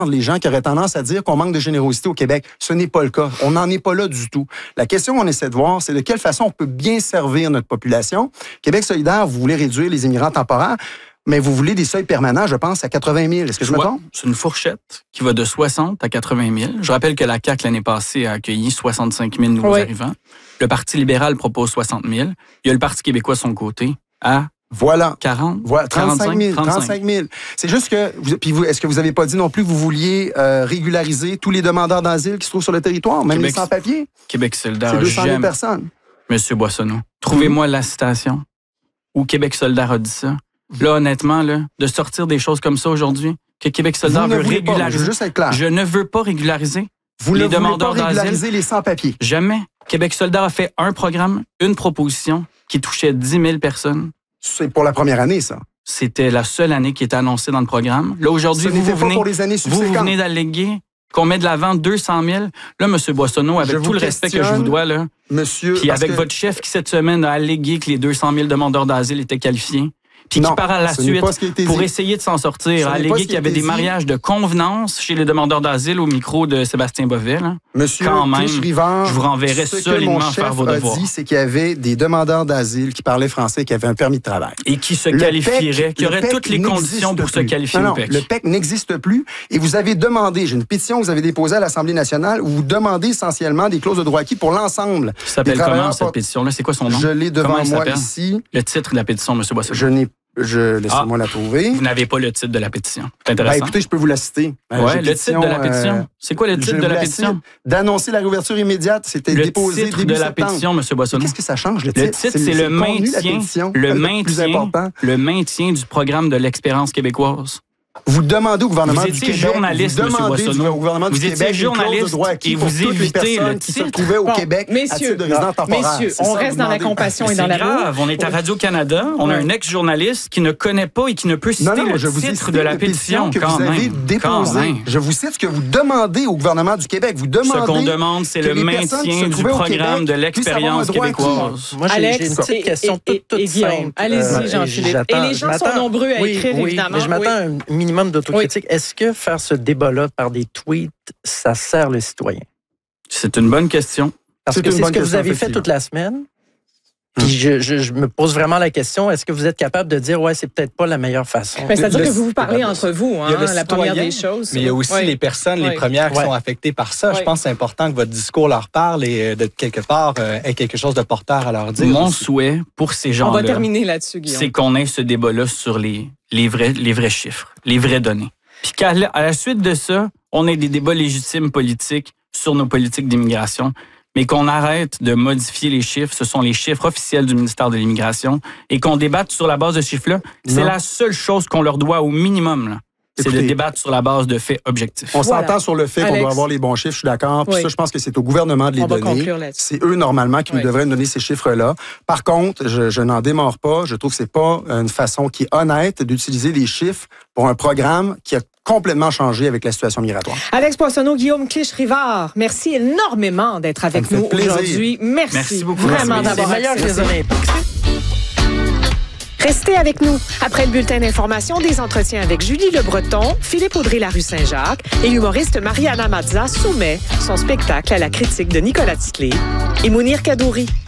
les gens qui auraient tendance à dire qu'on manque de générosité au Québec. Ce n'est pas le cas. On n'en est pas là du tout. La question qu'on essaie de voir, c'est de quelle façon on peut bien servir notre population. Québec solidaire, vous voulez réduire les immigrants temporaires, mais vous voulez des seuils permanents, je pense, à 80 000. Est-ce que je me trompe? C'est une fourchette qui va de 60 à 80 000. Je rappelle que la CAQ, l'année passée, a accueilli 65 000 nouveaux arrivants. Le Parti libéral propose 60 000. Il y a le Parti québécois de son côté à 40, 35 000. C'est juste que, est-ce que vous n'avez pas dit non plus que vous vouliez régulariser tous les demandeurs d'asile qui se trouvent sur le territoire, même les sans-papiers? Québec solidaire, c'est 200 000 personnes. Monsieur Boissonneau, trouvez-moi la citation où Québec solidaire a dit ça. Là, honnêtement, de sortir des choses comme ça aujourd'hui, que Québec solidaire veut régulariser. Je veux juste être clair. Je ne veux pas régulariser les demandeurs d'asile. Régulariser les sans-papiers. Jamais. Québec solidaire a fait un programme, une proposition qui touchait 10 000 personnes. C'est pour la première année, ça. C'était la seule année qui était annoncée dans le programme. Là, aujourd'hui, vous venez d'alléguer qu'on met de l'avant 200 000. Là, M. Boissonneau, avec tout le respect que je vous dois, là, monsieur, puis avec votre chef qui, cette semaine, a allégué que les 200 000 demandeurs d'asile étaient qualifiés, puis qui part à la suite pour essayer de s'en sortir, a allégué qu'il y avait des mariages de convenance chez les demandeurs d'asile au micro de Sébastien Bovet. Monsieur Clich-Rivard, je vous renverrai solidement faire vos devoirs. Ce que mon chef a dit, c'est qu'il y avait des demandeurs d'asile qui parlaient français, qui avaient un permis de travail. Et qui se qualifieraient, qui auraient toutes les conditions pour se qualifier au PEC. Le PEC n'existe plus. Et vous avez demandé, j'ai une pétition que vous avez déposée à l'Assemblée nationale, où vous demandez essentiellement des clauses de droit acquis pour l'ensemble. Ça s'appelle comment, cette pétition-là? C'est quoi son nom? Je l'ai devant moi ici. Le titre de la pétition, M. Boissonneau. Laissez-moi la trouver. Vous n'avez pas le titre de la pétition. C'est intéressant. Écoutez, je peux vous la citer. Le titre de la pétition. C'est quoi le titre de la pétition? D'annoncer la réouverture immédiate. C'était déposé début septembre. Le titre de la pétition, M. Boissonneau. Qu'est-ce que ça change, le titre? Le titre, c'est le maintien du programme de l'expérience québécoise. Vous demandez au gouvernement du Québec, journaliste, M. Boissonneau. Vous étiez journaliste et vous évitez le qui se trouvaient au Québec à titre de résident temporaire. Messieurs, on reste dans la compassion et dans l'amour. C'est grave. On est à Radio-Canada. On a un ex-journaliste qui ne connaît pas et qui ne peut citer le titre de la pétition que vous avez déposée. Je vous cite ce que vous demandez au gouvernement du Québec. Vous demandez ce qu'on demande, c'est le maintien du programme de l'expérience québécoise. Moi, j'ai une petite question toute simple. Allez-y, Jean-Philippe. Et les gens sont nombreux à écrire, évidemment. Mais je m'attends à un minimum d'autocritique. Est-ce que faire ce débat-là par des tweets, ça sert le citoyen? C'est une bonne question. Parce que c'est ce que vous avez fait toute la semaine. Puis je me pose vraiment la question, est-ce que vous êtes capable de dire, c'est peut-être pas la meilleure façon? C'est-à-dire que vous vous parlez entre vous, la première des choses. Mais il y a aussi les personnes, les premières qui sont affectées par ça. Je pense que c'est important que votre discours leur parle et de quelque part ait quelque chose de porteur à leur dire. Mon souhait pour ces gens-là, on va terminer là-dessus, Guillaume, c'est qu'on ait ce débat-là sur les vrais chiffres, les vraies données. Puis qu'à la suite de ça, on ait des débats légitimes politiques sur nos politiques d'immigration, mais qu'on arrête de modifier les chiffres. Ce sont les chiffres officiels du ministère de l'Immigration et qu'on débatte sur la base de ce chiffre-là. C'est la seule chose qu'on leur doit au minimum, là. C'est de débattre sur la base de faits objectifs. On s'entend sur le fait qu'on doit avoir les bons chiffres, je suis d'accord. Puis ça, je pense que c'est au gouvernement de les donner. C'est eux, normalement, qui nous devraient nous donner ces chiffres-là. Par contre, je n'en démords pas. Je trouve que c'est pas une façon qui est honnête d'utiliser des chiffres pour un programme qui a complètement changé avec la situation migratoire. Alex Boissonneau, Guillaume Clich-Rivard, merci énormément d'être avec nous aujourd'hui. Merci beaucoup. Vraiment d'avoir accepté. Restez avec nous. Après le bulletin d'information, des entretiens avec Julie Le Breton, Philippe Audry-Larue-Saint-Jacques et l'humoriste Mariana Mazza soumet son spectacle à la critique de Nicolas Titley et Mounir Kadouri.